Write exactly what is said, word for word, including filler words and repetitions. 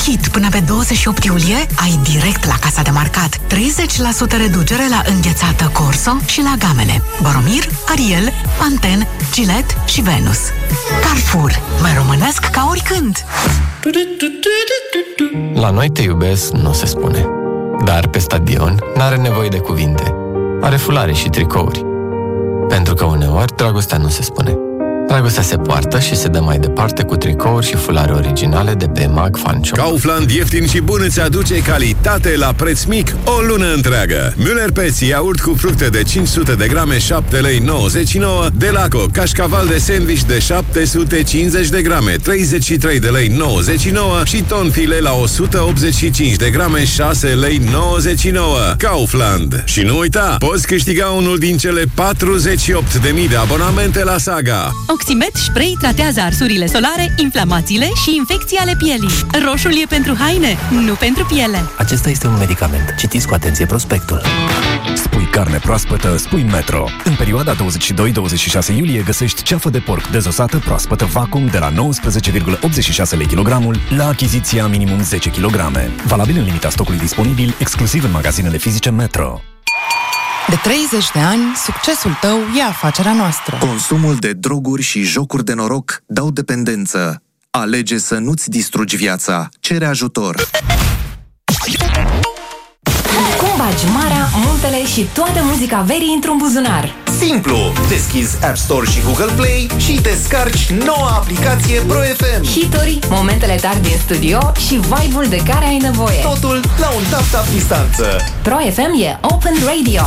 Kit până pe douăzeci și opt iulie ai direct la casa de marcat treizeci la sută reducere la înghețată Corso și la gamele Boromir, Ariel, Pantene, Gillette și Venus. Carrefour. Mai românesc ca oricând! La noi te iubesc nu se spune, dar pe stadion n-are nevoie de cuvinte. Are fulare și tricouri. Pentru că uneori dragostea nu se spune. Dragostea se poartă și se dă mai departe cu tricouri și fulare originale de pe Mag Fan Shop. Kaufland ieftin și bun îți aduce calitate la preț mic o lună întreagă. Müller Pezzi, iaurt cu fructe de cinci sute de grame, șapte lei nouăzeci și nouă. Delaco, cașcaval de sandwich de șapte sute cincizeci de grame, treizeci și trei de lei nouăzeci și nouă. Și ton filet la o sută optzeci și cinci de grame, șase lei nouăzeci și nouă. Kaufland. Și nu uita, poți câștiga unul din cele patruzeci și opt de mii de abonamente la Saga. Oximet Spray tratează arsurile solare, inflamațiile și infecții ale pielii. Roșul e pentru haine, nu pentru piele. Acesta este un medicament. Citiți cu atenție prospectul. Spui carne proaspătă, spui Metro. În perioada douăzeci și doi douăzeci și șase iulie găsești ceafă de porc dezosată proaspătă vacuum de la nouăsprezece virgulă optzeci și șase lei kilogramul la achiziția minimum zece kilograme. Valabil în limita stocului disponibil, exclusiv în magazinele fizice Metro. De treizeci de ani, succesul tău e afacerea noastră. Consumul de droguri și jocuri de noroc dau dependență. Alege să nu-ți distrugi viața. Cere ajutor. Cum bagi marea, muntele și toată muzica verii într-un buzunar? Simplu! Deschizi App Store și Google Play și descarci noua aplicație Pro F M. Hituri, momentele tari din studio și vibe-ul de care ai nevoie. Totul la un tap-tap distanță. Pro F M e Open Radio.